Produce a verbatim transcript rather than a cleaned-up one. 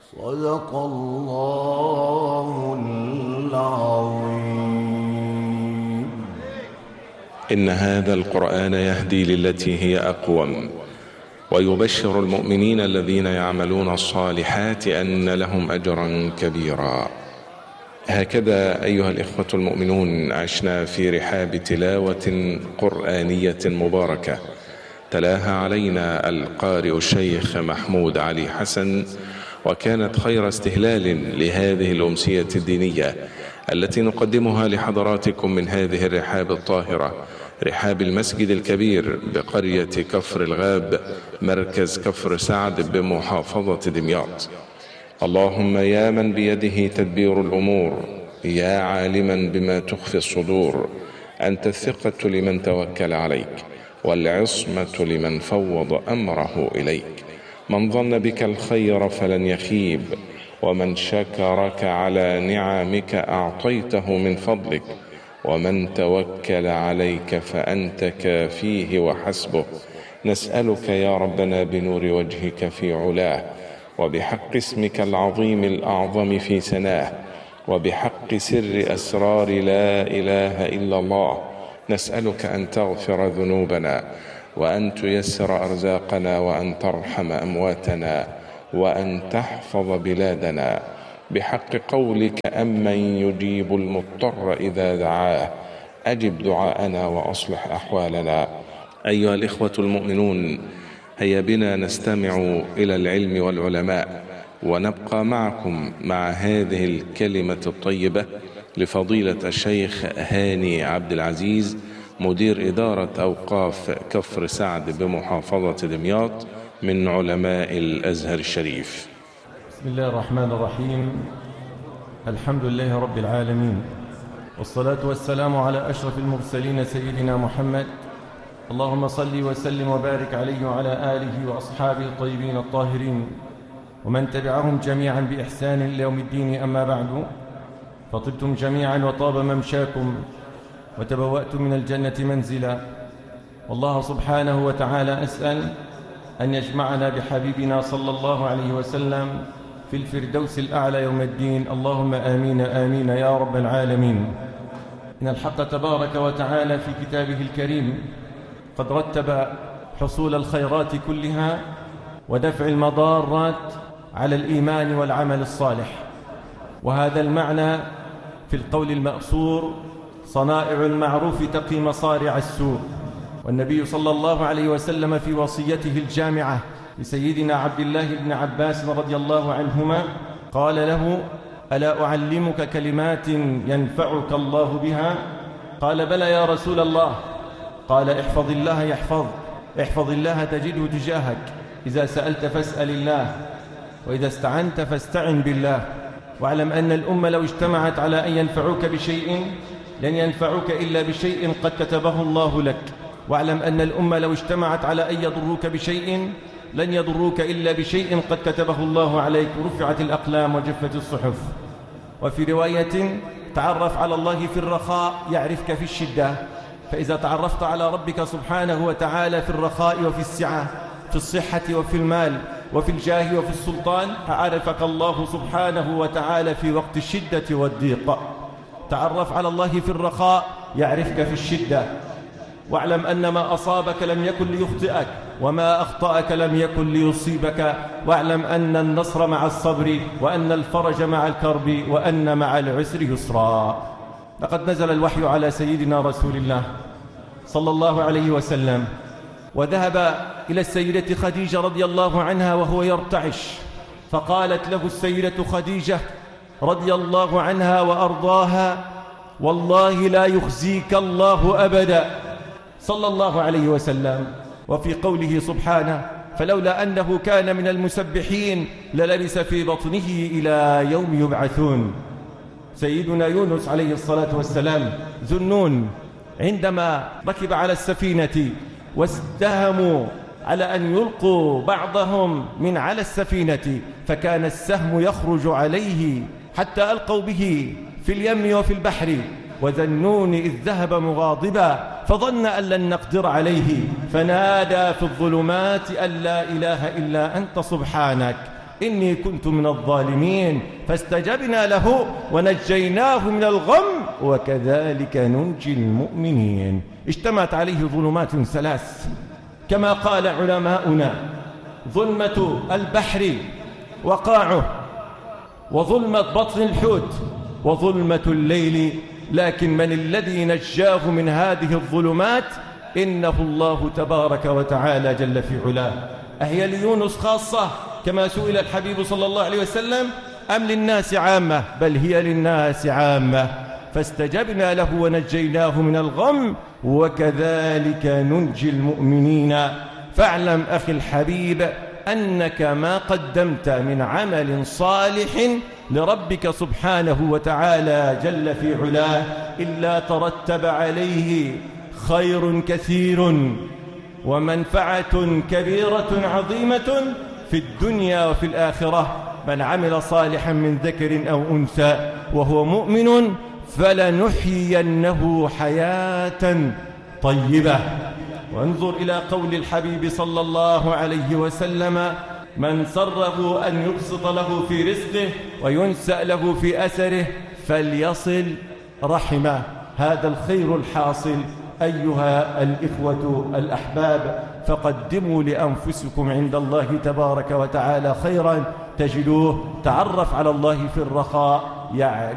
صدق الله العظيم. إن هذا القرآن يهدي للتي هي أقوم ويبشر المؤمنين الذين يعملون الصالحات أن لهم أجرا كبيرا. هكذا أيها الإخوة المؤمنون عشنا في رحاب تلاوة قرآنية مباركة تلاها علينا القارئ الشيخ محمود علي حسن، وكانت خير استهلال لهذه الأمسية الدينية التي نقدمها لحضراتكم من هذه الرحاب الطاهرة، رحاب المسجد الكبير بقرية كفر الغاب مركز كفر سعد بمحافظة دمياط. اللهم يا من بيده تدبير الأمور، يا عالما بما تخفي الصدور، أنت الثقة لمن توكل عليك والعصمة لمن فوض أمره إليك. من ظن بك الخير فلن يخيب، ومن شكرك على نعمك أعطيته من فضلك، ومن توكل عليك فأنت كافيه وحسبه. نسألك يا ربنا بنور وجهك في علاه، وبحق اسمك العظيم الأعظم في سناه، وبحق سر أسرار لا إله إلا الله، نسألك أن تغفر ذنوبنا، وأن تيسر أرزاقنا، وأن ترحم أمواتنا، وأن تحفظ بلادنا، بحق قولك أمن يجيب المضطر إذا دعاه، أجب دعاءنا وأصلح أحوالنا. أيها الإخوة المؤمنون، هيا بنا نستمع إلى العلم والعلماء، ونبقى معكم مع هذه الكلمة الطيبة لفضيلة الشيخ هاني عبد العزيز مدير إدارة أوقاف كفر سعد بمحافظة دمياط من علماء الأزهر الشريف. بسم الله الرحمن الرحيم. الحمد لله رب العالمين، والصلاة والسلام على أشرف المرسلين سيدنا محمد. اللهم صل وسلم وبارك عليه وعلى آله وأصحابه الطيبين الطاهرين، ومن تبعهم جميعا بإحسان إلى يوم الدين. أما بعد، فطبتم جميعا وطاب ممشاكم وتبوأتم من الجنة منزلا. والله سبحانه وتعالى أسأل أن يجمعنا بحبيبنا صلى الله عليه وسلم في الفردوس الأعلى يوم الدين. اللهم آمين آمين يا رب العالمين. إن الحق تبارك وتعالى في كتابه الكريم قد رتب حصول الخيرات كلها ودفع المضارات على الإيمان والعمل الصالح، وهذا المعنى في القول المأثور: صنائع المعروف تقي مصارع السوء. والنبي صلى الله عليه وسلم في وصيته الجامعة لسيدنا عبد الله بن عباس رضي الله عنهما قال له: ألا أعلمك كلمات ينفعك الله بها؟ قال: بلى يا رسول الله. قال: احفظ الله يحفظ احفظ الله تجده تجاهك، إذا سألت فاسأل الله، وإذا استعنت فاستعن بالله. واعلم أن الأمة لو اجتمعت على أن ينفعوك بشيء لن ينفعوك إلا بشيء قد كتبه الله لك. واعلم أن الأمة لو اجتمعت على أن يضروك بشيء لن يضروك إلا بشيء قد كتبه الله عليك. رفعت الأقلام وجفت الصحف. وفي رواية: تعرف على الله في الرخاء يعرفك في الشدة. فإذا تعرفت على ربك سبحانه وتعالى في الرخاء وفي السعة، في الصحة وفي المال وفي الجاه وفي السلطان، عرفك الله سبحانه وتعالى في وقت الشدة والضيق. تعرف على الله في الرخاء يعرفك في الشدة. واعلم أن ما أصابك لم يكن ليخطئك، وما أخطأك لم يكن ليصيبك. واعلم أن النصر مع الصبر، وأن الفرج مع الكرب، وأن مع العسر يسرا. لقد نزل الوحي على سيدنا رسول الله صلى الله عليه وسلم، وذهب إلى السيدة خديجة رضي الله عنها وهو يرتعش، فقالت له السيدة خديجة رضي الله عنها وأرضاها: والله لا يخزيك الله أبدا، صلى الله عليه وسلم. وفي قوله سبحانه: فلولا أنه كان من المسبحين للبث في بطنه إلى يوم يبعثون. سيدنا يونس عليه الصلاة والسلام ذو النون عندما ركب على السفينة واستهموا على أن يلقوا بعضهم من على السفينة، فكان السهم يخرج عليه حتى ألقوا به في اليم وفي البحر، وذا النون إذ ذهب مغاضبا فظن أن لن نقدر عليه، فنادى في الظلمات أن لا إله إلا أنت سبحانك إني كنت من الظالمين فاستجبنا له ونجيناه من الغم وكذلك ننجي المؤمنين. اجتمعت عليه ظلمات ثلاث كما قال علماؤنا: ظلمة البحر وقاعه، وظلمة بطن الحوت، وظلمة الليل. لكن من الذي نجاه من هذه الظلمات؟ إنه الله تبارك وتعالى جل في علاه. أهي ليونس خاصة كما سئل الحبيب صلى الله عليه وسلم أم للناس عامة؟ بل هي للناس عامة. فاستجبنا له ونجيناه من الغم وكذلك ننجي المؤمنين. فاعلم أخي الحبيب أنك ما قدمت من عمل صالح لربك سبحانه وتعالى جل في علاه إلا ترتب عليه خير كثير ومنفعة كبيرة عظيمة في الدنيا وفي الآخرة. من عمل صالحا من ذكر أو أنثى وهو مؤمن فلنحيينه حياة طيبة. وانظر إلى قول الحبيب صلى الله عليه وسلم: من سره أن يبسط له في رزقه وينسأ له في أثره فليصل رحمه. هذا الخير الحاصل أيها الإخوة الأحباب، فقدموا لأنفسكم عند الله تبارك وتعالى خيرا تجدوه. تعرف على الله في الرخاء يعرف